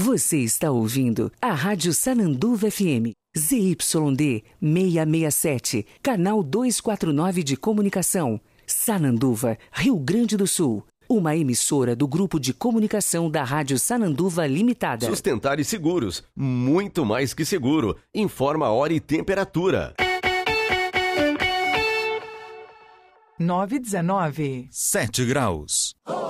Você está ouvindo a Rádio Sananduva FM, ZYD 667, canal 249 de comunicação, Sananduva, Rio Grande do Sul. Uma emissora do Grupo de Comunicação da Rádio Sananduva Limitada. Sustentar e seguros, muito mais que seguro. Informa a hora e temperatura. 9:19. 7 graus.